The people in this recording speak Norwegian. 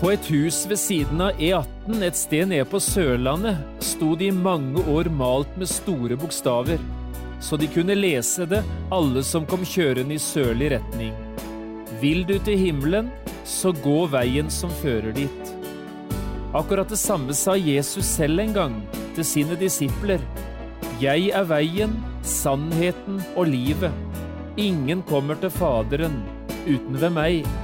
På et hus ved siden av E18 et sted nede på Sørlandet sto det i mange år malt med store bokstaver, så de kunne lese det alle som kom kjørende i sørlig retning. Vil du til himmelen, så gå veien som fører dit. Akkurat det samme sa Jesus selv en gang til sine disipler. Jeg er veien, sannheten og livet. Ingen kommer til Faderen uten ved meg.